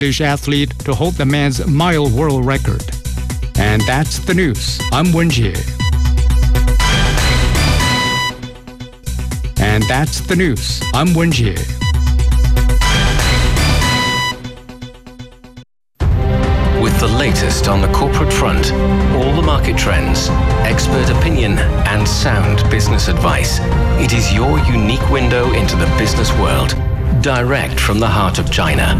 British athlete to hold the men's mile world record. And that's the news. I'm Wenjie. And that's the news. I'm Wenjie. With the latest on the corporate front, all the market trends, expert opinion, and sound business advice. It is your unique window into the business world, direct from the heart of China.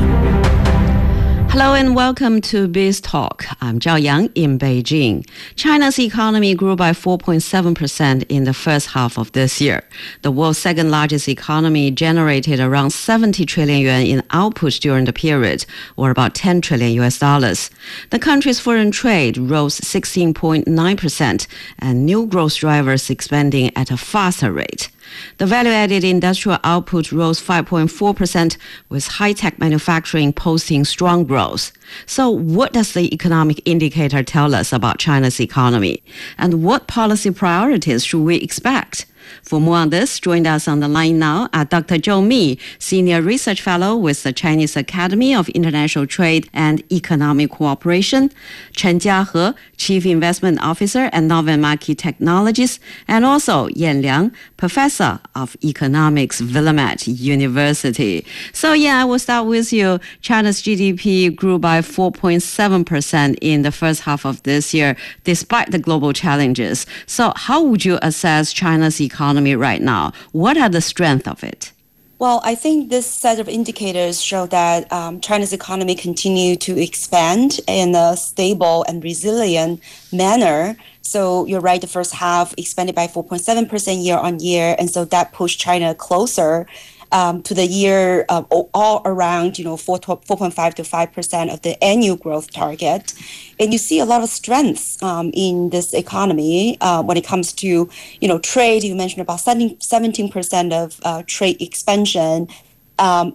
Hello and welcome to Biz Talk. I'm Zhao Yang in Beijing. China's economy grew by 4.7% in the first half of this year. The world's second largest economy generated around 70 trillion yuan in output during the period, or about 10 trillion US dollars. The country's foreign trade rose 16.9%, and new growth drivers expanding at a faster rate. The value-added industrial output rose 5.4%, with high-tech manufacturing posting strong growth. So what does the economic indicator tell us about China's economy? And what policy priorities should we expect? For more on this, join us on the line now are Dr. Zhou Mi, Senior Research Fellow with the Chinese Academy of International Trade and Economic Cooperation, Chen Jiahe, Chief Investment Officer at Novant Market Technologies, and also Yan Liang, Professor of Economics, Willamette University. So I will start with you. China's GDP grew by 4.7% in the first half of this year, despite the global challenges. So how would you assess China's economy right now? What are the strengths of it? Well, I think this set of indicators show that China's economy continue to expand in a stable and resilient manner. So you're right, the first half expanded by 4.7% year on year. And so that pushed China closer to the year all around 4.5 to 5% of the annual growth target. And you see a lot of strengths in this economy when it comes to trade. You mentioned about 17% of trade expansion.